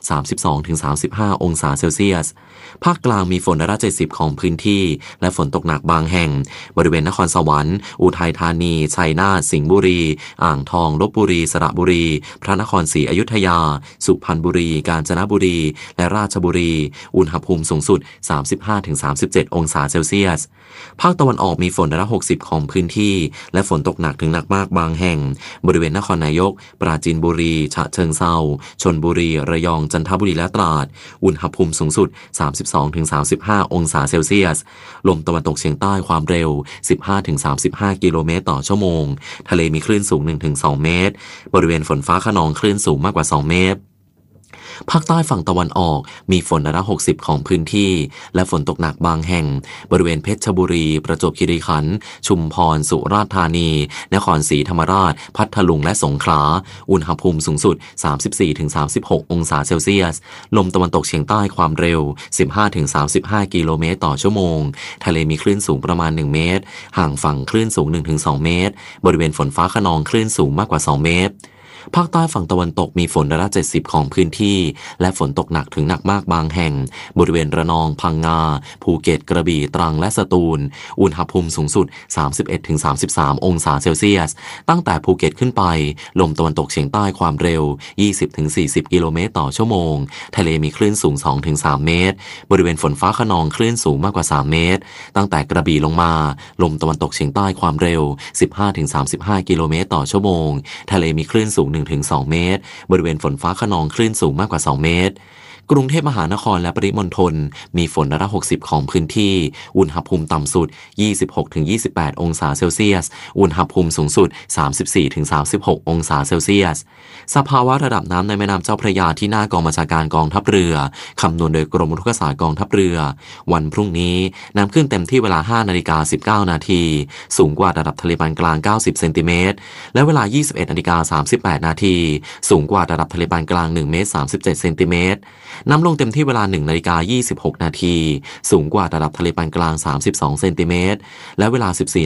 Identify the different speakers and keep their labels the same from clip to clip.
Speaker 1: 32-35 องศาเซลเซียสภาคกลางมีฝนร้อยละ70ของพื้นที่และฝนตกหนักบางแห่งบริเวณนครสวรรค์อุทัยธานีชัยนาทสิงห์บุรีอ่างทองลพบุรีสระบุรีพระนครศรีอยุธยาสุพรรณบุรีกาญจนบุรีและราชบุรีอุณหภูมิสูงสุด 35-37 องศาเซลเซียสภาคตะวันออกมีฝนร้อยละ60ของพื้นที่และฝนตกหนักถึงหนักมากบางแห่งบริเวณนครนายกปราจีนบุรีฉะเชิงเทราชลบุรีระยองจันทบุรีและตราดอุณหภูมิสูงสุด 32-35 องศาเซลเซียสลมตะวันตกเฉียงใต้ความเร็ว 15-35 กิโลเมตรต่อชั่วโมงทะเลมีคลื่นสูง 1-2 เมตรบริเวณฝนฟ้าคะนองคลื่นสูงมากกว่า 2 เมตรภาคใต้ฝั่งตะวันออกมีฝนร้อยละ60ของพื้นที่และฝนตกหนักบางแห่งบริเวณเพชรบุรีประจวบคีรีขันธ์ชุมพรสุราษฎร์ธานีนครศรีธรรมราชพัทลุงและสงขลาอุณหภูมิสูงสุด 34-36 องศาเซลเซียสลมตะวันตกเฉียงใต้ความเร็ว 15-35 กิโลเมตรต่อชั่วโมงทะเลมีคลื่นสูงประมาณ 1 เมตรห่างฝั่งคลื่นสูง 1-2 เมตรบริเวณฝนฟ้าคะนองคลื่นสูงมากกว่า 2 เมตรภาคใต้ฝั่งตะวันตกมีฝนร้อยละ70ของพื้นที่และฝนตกหนักถึงหนักมากบางแห่งบริเวณระนองพังงาภูเก็ตกระบี่ตรังและสตูลอุณหภูมิสูงสุด 31-33 องศาเซลเซียสตั้งแต่ภูเก็ตขึ้นไปลมตะวันตกเฉียงใต้ความเร็ว 20-40 กิโลเมตรต่อชั่วโมงทะเลมีคลื่นสูง 2-3 เมตรบริเวณฝนฟ้าคะนองคลื่นสูงมากกว่า 3 เมตรตั้งแต่กระบี่ลงมาลมตะวันตกเฉียงใต้ความเร็ว 15-35 กิโลเมตรต่อชั่วโมงทะเลมีคลื่นสูง 1-2 เมตรบริเวณฝนฟ้าคะนองคลื่นสูงมากกว่า 2 เมตรกรุงเทพมหานครและปริมณฑลมีฝนร้อยละ60ของพื้นที่อุณหภูมิต่ำสุด 26-28 องศาเซลเซียสอุณหภูมิสูงสุด 34-36 องศาเซลเซียสสภาวะระดับน้ำในแม่น้ำเจ้าพระยาที่หน้ากองบัญชาการกองทัพเรือคำนวณโดยกรมอุทกศาสตร์กองทัพเรือวันพรุ่งนี้น้ำขึ้นเต็มที่เวลา 5:19 นาทีสูงกว่าระดับทะเลปานกลาง90เซนติเมตรและเวลา 21:38 นาทีสูงกว่าระดับทะเลปานกลาง1เมตร37เซนติเมตรน้ำลงเต็มที่เวลา 1:26 นาทีสูงกว่าระดับทะเลปานกลาง32เซนติเมตรและเวลา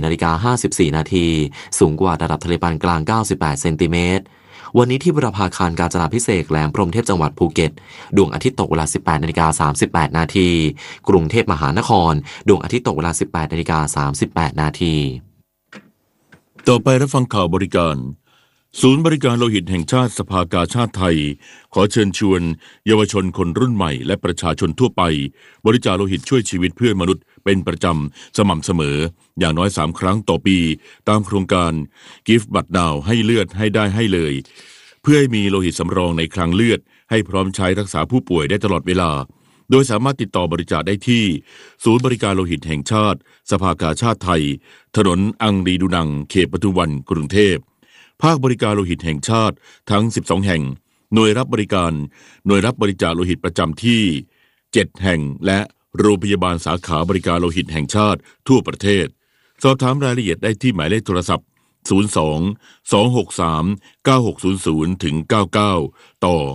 Speaker 1: 14:54 นาทีสูงกว่าระดับทะเลปานกลาง98เซนติเมตรวันนี้ที่บุรพาคารกาญจนาภิเษกแหลมพรหมเทพจังหวัดภูเก็ตดวงอาทิตย์ตกเวลา 18:38 นาทีกรุงเทพมหานครดวงอาทิตย์ตกเวลา 18:38 นาที
Speaker 2: ต่อไปรับฟังข่าวบริการศูนย์บริการโลหิตแห่งชาติสภากาชาดไทยขอเชิญชวนเยาวชนคนรุ่นใหม่และประชาชนทั่วไปบริจาคโลหิตช่วยชีวิตเพื่อนมนุษย์เป็นประจำสม่ำเสมออย่างน้อย3ครั้งต่อปีตามโครงการ Give Blood Now ให้เลือดให้ได้ให้เลยเพื่อให้มีโลหิตสำรองในคลังเลือดให้พร้อมใช้รักษาผู้ป่วยได้ตลอดเวลาโดยสามารถติดต่อบริจาคได้ที่ศูนย์บริการโลหิตแห่งชาติสภากาชาดไทยถนนอังรีดูนังเขตปทุมวันกรุงเทพภาคบริการโลหิตแห่งชาติทั้ง12แห่งหน่วยรับบริจาคโลหิตประจำที่7แห่งและโรงพยาบาลสาขาบริการโลหิตแห่งชาติทั่วประเทศสอบถามรายละเอียดได้ที่หมายเลขโทรศัพท์02-263-9600 ถึง 99 ต่อ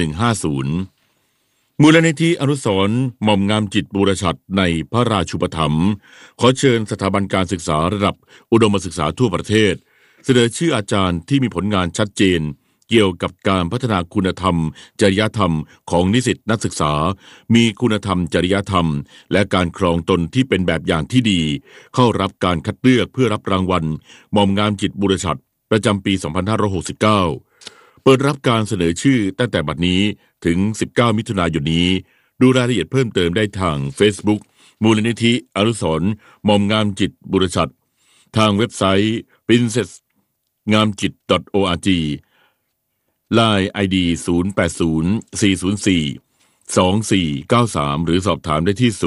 Speaker 2: 1150มูลนิธิอนุสรณ์หม่อมงามจิตบูรชัดในพระราชูปถัมภ์ขอเชิญสถาบันการศึกษาระดับอุดมศึกษาทั่วประเทศเสนอชื่ออาจารย์ที่มีผลงานชัดเจนเกี่ยวกับการพัฒนาคุณธรรมจริยธรรมของนิสิตนักศึกษามีคุณธรรมจริยธรรมและการครองตนที่เป็นแบบอย่างที่ดีเข้ารับการคัดเลือกเพื่อรับรางวัลหม่อมงามจิตบูรชัดประจำปี 2569 เปิดรับการเสนอชื่อตั้งแต่บัดนี้ถึง 19 มิถุนายนนี้ดูรายละเอียดเพิ่มเติมได้ทาง Facebook มูลนิธิอนุสรณ์หม่อมงามจิตบูรชัดทางเว็บไซต์ princessงามจิต .org LINE ID 0804042493หรือสอบถามได้ที่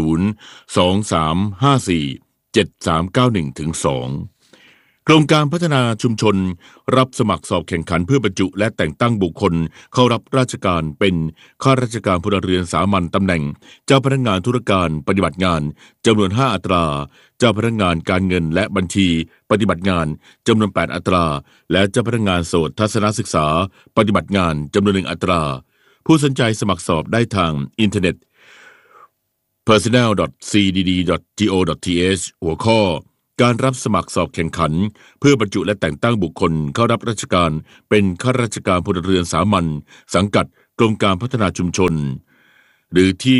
Speaker 2: 023547391-2โครงการพัฒนาชุมชนรับสมัครสอบแข่งขันเพื่อบรรจุและแต่งตั้งบุคคลเข้ารับราชการเป็นข้าราชการพลเรือนสามัญตำแหน่งเจ้าพนักงานธุรการปฏิบัติงานจำนวน5อัตราเจ้าพนักงานการเงินและบัญชีปฏิบัติงานจำนวน8อัตราและเจ้าพนักงานโสตทัศนศึกษาปฏิบัติงานจำนวน1อัตราผู้สนใจสมัครสอบได้ทางอินเทอร์เน็ต personnel.cdd.go.th หัวข้อการรับสมัครสอบแข่งขันเพื่อบรรจุและแต่งตั้งบุคคลเข้ารับราชการเป็นข้าราชการพลเรือนสามัญสังกัดกรมการพัฒนาชุมชนหรือที่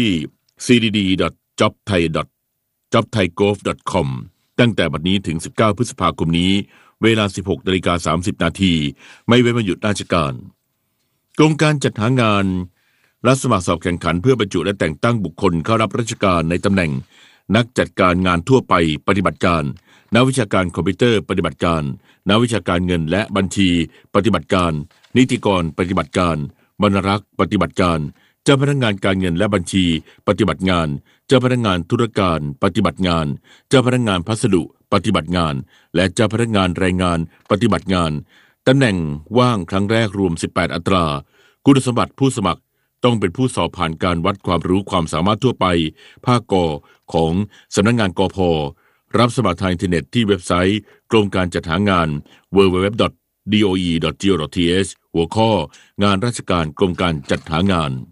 Speaker 2: cdd.jobthai.jobthaigov.com ตั้งแต่บัดนี้ถึง19พฤษภาคมนี้เวลา 16:30 น.ไม่เว้นวันหยุดราชการกรมการจัดหางานรับสมัครสอบแข่งขันเพื่อบรรจุและแต่งตั้งบุคคลเข้ารับราชการในตำแหน่งนักจัดการงานทั่วไปปฏิบัติการนักวิชาการคอมพิวเตอร์ปฏิบัติการนักวิชาการเงินและบัญชีปฏิบัติการนิติกรปฏิบัติการบรรณารักษ์ปฏิบัติการเจ้าพนักงานการเงินและบัญชีปฏิบัติงานเจ้าพนักงานธุรการปฏิบัติงานเจ้าพนักงานพัสดุปฏิบัติงานและเจ้าพนักงานแรงงานปฏิบัติงานตำแหน่งว่างครั้งแรกรวม18อัตราคุณสมบัติผู้สมัครต้องเป็นผู้สอบผ่านการวัดความรู้ความสามารถทั่วไปภาคก.ของสำนักงานกพ.รับสมัครทางอินเทอร์เน็ตที่เว็บไซต์กรมการจัดหางาน www.doe.go.th หัวข้องานราชการกรมการจัดหางาน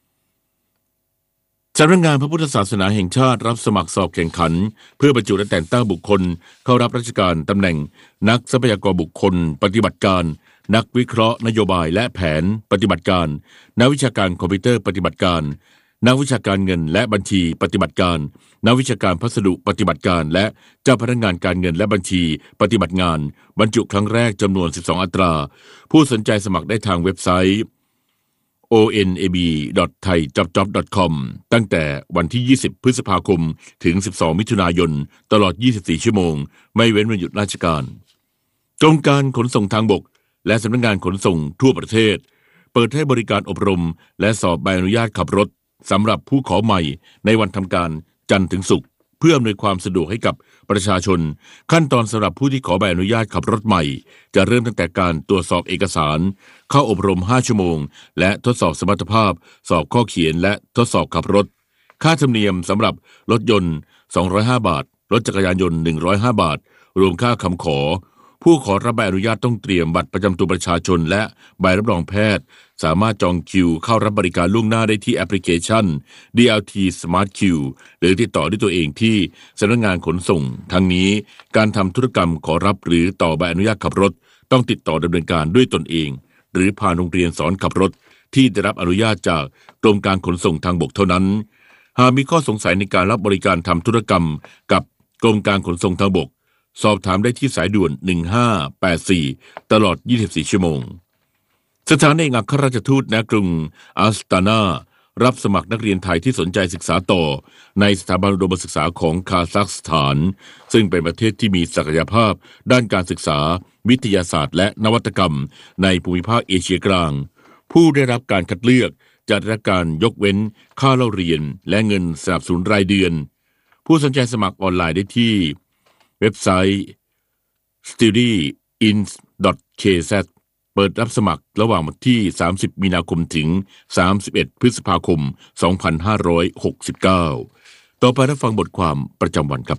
Speaker 2: สำนักงานพระพุทธศาสนาแห่งชาติรับสมัครสอบแข่งขันเพื่อบรรจุและแต่งตั้งบุคคลเข้ารับราชการตำแหน่งนักทรัพยากรบุคคลปฏิบัติการนักวิเคราะห์นโยบายและแผนปฏิบัติการนักวิชาการคอมพิวเตอร์ปฏิบัติการนักวิชาการเงินและบัญชีปฏิบัติการนักวิชาการพัสดุปฏิบัติการและเจ้าพนักงานการเงินและบัญชีปฏิบัติงานบรรจุครั้งแรกจำนวน12อัตราผู้สนใจสมัครได้ทางเว็บไซต์ onab.thaijobjob.com ตั้งแต่วันที่20พฤษภาคมถึง12มิถุนายนตลอด24ชั่วโมงไม่เว้นวันหยุดราชการกรมการขนส่งทางบกและสำนักงานขนส่งทั่วประเทศเปิดให้บริการอบรมและสอบใบอนุญาตขับรถสำหรับผู้ขอใหม่ในวันทำการจันทร์ถึงศุกร์เพื่ออำนวยความสะดวกให้กับประชาชนขั้นตอนสำหรับผู้ที่ขอใบอนุญาตขับรถใหม่จะเริ่มตั้งแต่การตรวจสอบเอกสารเข้าอบรม5ชั่วโมงและทดสอบสมรรถภาพสอบข้อเขียนและทดสอบขับรถค่าธรรมเนียมสำหรับรถยนต์205บาทรถจักรยานยนต์105บาทรวมค่าคำขอผู้ขอรับใบอนุญาตต้องเตรียมบัตรประจำตัวประชาชนและใบรับรองแพทย์สามารถจองคิวเข้ารับบริการล่วงหน้าได้ที่แอปพลิเคชัน DLT Smart Queue หรือติดต่อด้วยตัวเองที่สำนักงานขนส่งทั้งนี้การทำธุรกรรมขอรับหรือต่อใบอนุญาตขับรถต้องติดต่อดำเนินการด้วยตนเองหรือผ่านโรงเรียนสอนขับรถที่ได้รับอนุญาตจากกรมการขนส่งทางบกเท่านั้นหากมีข้อสงสัยในการรับบริการทำธุรกรรมกับกรมการขนส่งทางบกสอบถามได้ที่สายด่วน1584ตลอด24ชั่วโมงสถานเอกอัครราชทูตณกรุงอัสตานารับสมัครนักเรียนไทยที่สนใจศึกษาต่อในสถาบันอุดมศึกษาของคาซัคสถานซึ่งเป็นประเทศที่มีศักยภาพด้านการศึกษาวิทยาศาสตร์และนวัตกรรมในภูมิภาคเอเชียกลางผู้ได้รับการคัดเลือกจะได้รับการยกเว้นค่าเล่าเรียนและเงินสนับสนุนรายเดือนผู้สนใจสมัครออนไลน์ได้ที่เว็บไซต์ studyins.kz เปิดรับสมัครระหว่างวันที่30มีนาคมถึง31พฤษภาคม2569ต่อไปรับฟังบทความประจำวันครับ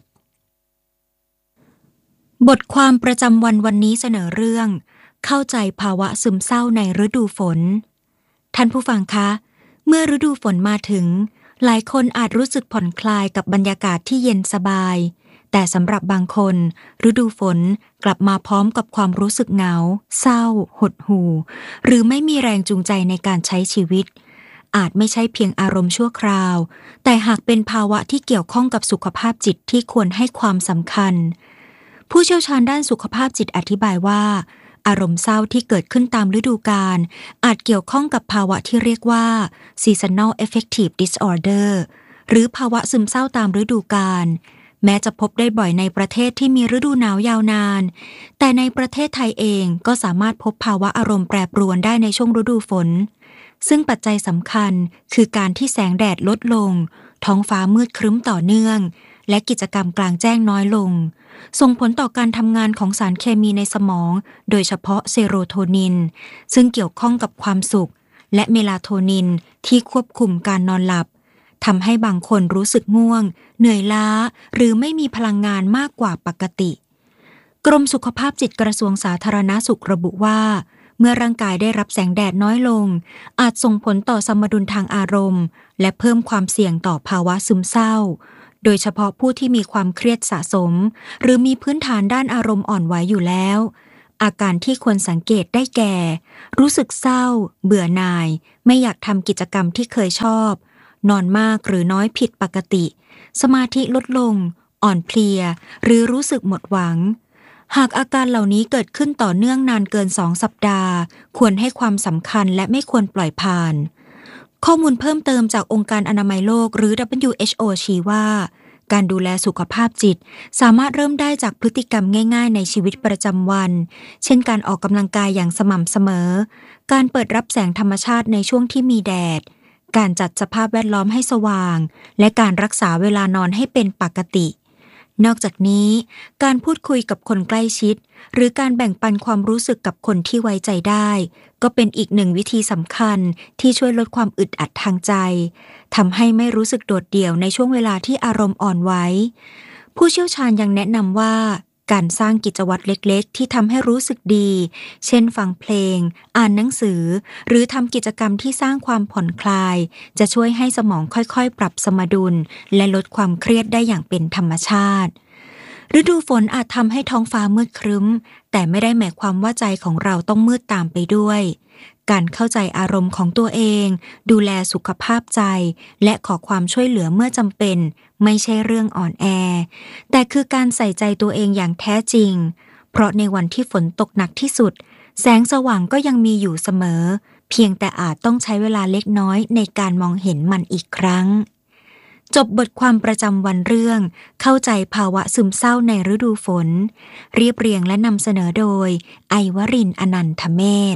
Speaker 3: บทความประจำวันวันนี้เสนอเรื่องเข้าใจภาวะซึมเศร้าในฤดูฝนท่านผู้ฟังคะเมื่อฤดูฝนมาถึงหลายคนอาจรู้สึกผ่อนคลายกับบรรยากาศที่เย็นสบายแต่สำหรับบางคนฤดูฝนกลับมาพร้อมกับความรู้สึกเหงาเศร้าหดหู่หรือไม่มีแรงจูงใจในการใช้ชีวิตอาจไม่ใช่เพียงอารมณ์ชั่วคราวแต่หากเป็นภาวะที่เกี่ยวข้องกับสุขภาพจิตที่ควรให้ความสำคัญผู้เชี่ยวชาญด้านสุขภาพจิตอธิบายว่าอารมณ์เศร้าที่เกิดขึ้นตามฤดูกาลอาจเกี่ยวข้องกับภาวะที่เรียกว่า seasonal affective disorder หรือภาวะซึมเศร้าตามฤดูกาลแม้จะพบได้บ่อยในประเทศที่มีฤดูหนาวยาวนานแต่ในประเทศไทยเองก็สามารถพบภาวะอารมณ์แปรปรวนได้ในช่วงฤดูฝนซึ่งปัจจัยสำคัญคือการที่แสงแดดลดลงท้องฟ้ามืดครึ้มต่อเนื่องและกิจกรรมกลางแจ้งน้อยลงส่งผลต่อการทำงานของสารเคมีในสมองโดยเฉพาะเซโรโทนินซึ่งเกี่ยวข้องกับความสุขและเมลาโทนินที่ควบคุมการนอนหลับทำให้บางคนรู้สึกง่วงเหนื่อยล้าหรือไม่มีพลังงานมากกว่าปกติกรมสุขภาพจิตกระทรวงสาธารณสุขระบุว่าเมื่อร่างกายได้รับแสงแดดน้อยลงอาจส่งผลต่อสมดุลทางอารมณ์และเพิ่มความเสี่ยงต่อภาวะซึมเศร้าโดยเฉพาะผู้ที่มีความเครียดสะสมหรือมีพื้นฐานด้านอารมณ์อ่อนไหวอยู่แล้วอาการที่ควรสังเกตได้แก่ รู้สึกเศร้า เบื่อหน่าย ไม่อยากทำกิจกรรมที่เคยชอบ นอนมากหรือน้อยผิดปกติ สมาธิลดลง อ่อนเพลีย หรือรู้สึกหมดหวัง หากอาการเหล่านี้เกิดขึ้นต่อเนื่องนานเกิน2 สัปดาห์ ควรให้ความสำคัญและไม่ควรปล่อยผ่าน ข้อมูลเพิ่มเติมจากองค์การอนามัยโลกหรือ WHO ชี้ว่าการดูแลสุขภาพจิตสามารถเริ่มได้จากพฤติกรรมง่ายๆในชีวิตประจำวัน เช่นการออกกำลังกายอย่างสม่ำเสมอ การเปิดรับแสงธรรมชาติในช่วงที่มีแดด การจัดสภาพแวดล้อมให้สว่าง และการรักษาเวลานอนให้เป็นปกติ นอกจากนี้การพูดคุยกับคนใกล้ชิดหรือการแบ่งปันความรู้สึกกับคนที่ไว้ใจได้ก็เป็นอีกหนึ่งวิธีสำคัญที่ช่วยลดความอึดอัดทางใจทำให้ไม่รู้สึกโดดเดี่ยวในช่วงเวลาที่อารมณ์อ่อนไหวผู้เชี่ยวชาญยังแนะนำว่าการสร้างกิจวัตรเล็กๆที่ทำให้รู้สึกดีเช่นฟังเพลงอ่านหนังสือหรือทำกิจกรรมที่สร้างความผ่อนคลายจะช่วยให้สมองค่อยๆปรับสมดุลและลดความเครียดได้อย่างเป็นธรรมชาติฤดูฝนอาจทำให้ท้องฟ้ามืดครึ้มแต่ไม่ได้หมายความว่าใจของเราต้องมืดตามไปด้วยการเข้าใจอารมณ์ของตัวเองดูแลสุขภาพใจและขอความช่วยเหลือเมื่อจำเป็นไม่ใช่เรื่องอ่อนแอแต่คือการใส่ใจตัวเองอย่างแท้จริงเพราะในวันที่ฝนตกหนักที่สุดแสงสว่างก็ยังมีอยู่เสมอเพียงแต่อาจต้องใช้เวลาเล็กน้อยในการมองเห็นมันอีกครั้งจบบทความประจำวันเรื่องเข้าใจภาวะซึมเศร้าในฤดูฝนเรียบเรียงและนำเสนอโดยไอวรินทร์อนันทเมธ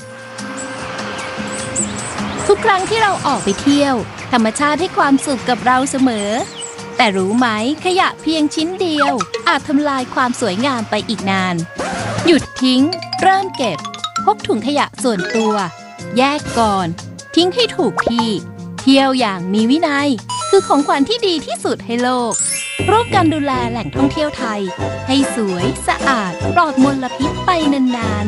Speaker 4: ทุกครั้งที่เราออกไปเที่ยวธรรมชาติให้ความสุขกับเราเสมอแต่รู้ไหมขยะเพียงชิ้นเดียวอาจทำลายความสวยงามไปอีกนานหยุดทิ้งเริ่มเก็บพกถุงขยะส่วนตัวแยกก่อนทิ้งให้ถูกที่เที่ยวอย่างมีวินัยคือของขวัญที่ดีที่สุดให้โลกร่วมกันดูแลแหล่งท่องเที่ยวไทยให้สวยสะอาดปลอดมลพิษไปนาน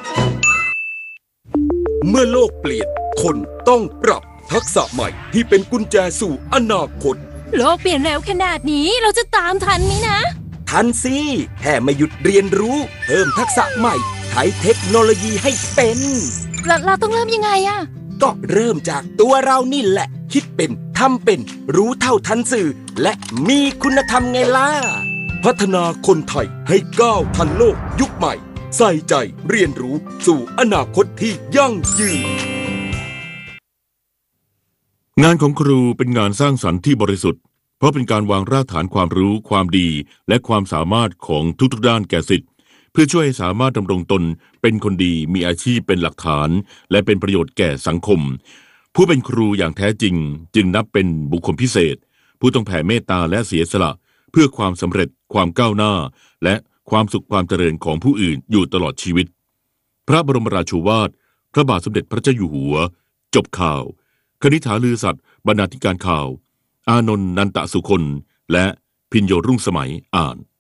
Speaker 5: ๆเมื่อโลกเปลี่ยนคนต้องปรับทักษะใหม่ที่เป็นกุญแจสู่อนาคต
Speaker 4: โลกเปลี่ยนเร็วขนาดนี้เราจะตามทันไหมนะ
Speaker 5: ทันสิแค่ไม่หยุดเรียนรู้เพิ่มทักษะใหม่ใช้เทคโนโลยีให้เป็น
Speaker 4: เราต้องเริ่มยังไงอะ
Speaker 5: ก็เริ่มจากตัวเรานี่แหละคิดเป็นทำเป็นรู้เท่าทันสื่อและมีคุณธรรมไงล่ะพัฒนาคนไทยให้ก้าวทันโลกยุคใหม่ใส่ใจเรียนรู้สู่อนาคตที่ยั่งยืน
Speaker 2: งานของครูเป็นงานสร้างสรรค์ที่บริสุทธิ์เพราะเป็นการวางรากฐานความรู้ความดีและความสามารถของทุกๆด้านแก่ศิษย์เพื่อช่วยให้สามารถดำรงตนเป็นคนดีมีอาชีพเป็นหลักฐานและเป็นประโยชน์แก่สังคมผู้เป็นครูอย่างแท้จริงจึงนับเป็นบุคคลพิเศษผู้ต้องแผ่เมตตาและเสียสละเพื่อความสำเร็จความก้าวหน้าและความสุขความเจริญของผู้อื่นอยู่ตลอดชีวิตพระบรมราโชวาทพระบาทสมเด็จพระเจ้าอยู่หัวจบข่าวคณิษฐาลือสัตย์บรรณาธิการข่าวอานนท์นันตสุคนและพิญโยรุ่งสมัยอ่าน